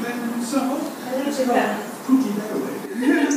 so I think it's it's called that. Pookie Getaway.